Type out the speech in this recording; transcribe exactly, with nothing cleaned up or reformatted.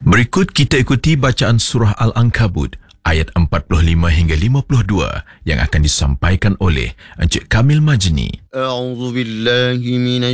Berikut kita ikuti bacaan surah Al-Ankabut ayat empat puluh lima hingga lima puluh dua yang akan disampaikan oleh Encik Kamil Majni. A'udzu billahi